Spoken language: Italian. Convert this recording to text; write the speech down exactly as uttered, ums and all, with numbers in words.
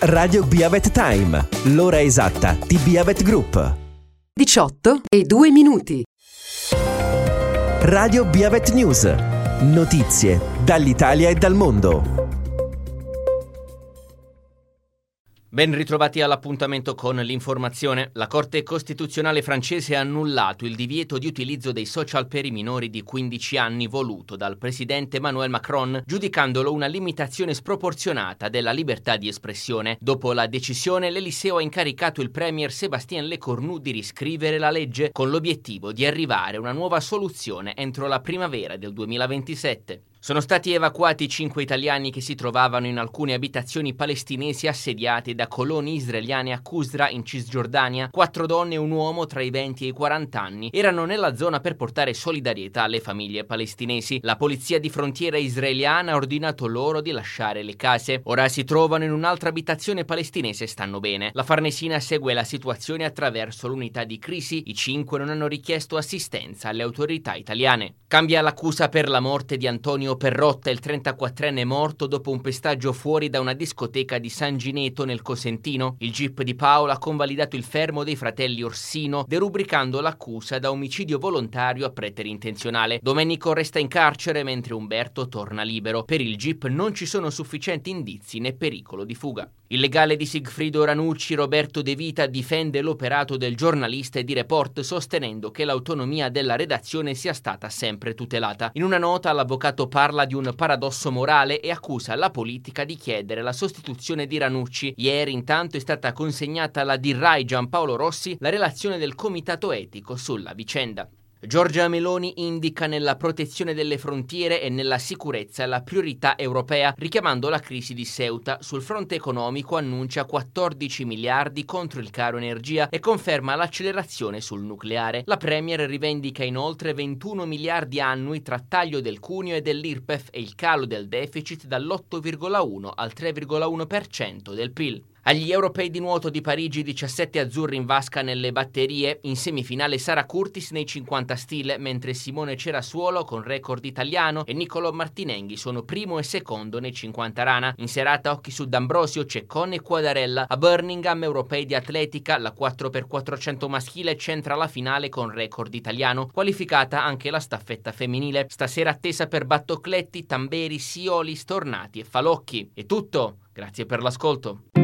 Radio Biavet Time, l'ora esatta di Biavet Group. diciotto e due minuti. Radio Biavet News. Notizie dall'Italia e dal mondo. Ben ritrovati all'appuntamento con l'informazione. La Corte Costituzionale francese ha annullato il divieto di utilizzo dei social per i minori di quindici anni voluto dal presidente Emmanuel Macron, giudicandolo una limitazione sproporzionata della libertà di espressione. Dopo la decisione, l'Eliseo ha incaricato il premier Sébastien Lecornu di riscrivere la legge con l'obiettivo di arrivare a una nuova soluzione entro la primavera del duemilaventisette. Sono stati evacuati cinque italiani che si trovavano in alcune abitazioni palestinesi assediate da coloni israeliani a Qusra in Cisgiordania. Quattro donne e un uomo tra i venti e i quaranta anni erano nella zona per portare solidarietà alle famiglie palestinesi. La polizia di frontiera israeliana ha ordinato loro di lasciare le case. Ora si trovano in un'altra abitazione palestinese e stanno bene. La Farnesina segue la situazione attraverso l'unità di crisi. I cinque non hanno richiesto assistenza alle autorità italiane. Cambia l'accusa per la morte di Antonio Perrotta, il trentaquattrenne morto dopo un pestaggio fuori da una discoteca di San Gineto nel Cosentino. Il G I P di Paola ha convalidato il fermo dei fratelli Orsino, derubricando l'accusa da omicidio volontario a preterintenzionale. Domenico resta in carcere mentre Umberto torna libero. Per il G I P non ci sono sufficienti indizi né pericolo di fuga. Il legale di Sigfrido Ranucci, Roberto De Vita, difende l'operato del giornalista e di Report, sostenendo che l'autonomia della redazione sia stata sempre tutelata. In una nota l'avvocato parla di un paradosso morale e accusa la politica di chiedere la sostituzione di Ranucci. Ieri intanto è stata consegnata alla D R A I Giampaolo Rossi la relazione del comitato etico sulla vicenda. Giorgia Meloni indica nella protezione delle frontiere e nella sicurezza la priorità europea, richiamando la crisi di Ceuta. Sul fronte economico annuncia quattordici miliardi contro il caro energia e conferma l'accelerazione sul nucleare. La Premier rivendica inoltre ventuno miliardi annui tra taglio del cuneo e dell'I R P E F e il calo del deficit dall'otto virgola uno al tre virgola uno per cento del P I L. Agli europei di nuoto di Parigi, diciassette azzurri in vasca nelle batterie. In semifinale Sara Curtis nei cinquanta stile, mentre Simone Cerasuolo con record italiano e Niccolò Martinenghi sono primo e secondo nei cinquanta rana. In serata occhi su D'Ambrosio, Ceccon e Quadarella. A Birmingham, europei di atletica, la quattro per quattrocento maschile centra la finale con record italiano. Qualificata anche la staffetta femminile. Stasera attesa per Battocletti, Tamberi, Sioli, Stornati e Falocchi. È tutto, grazie per l'ascolto.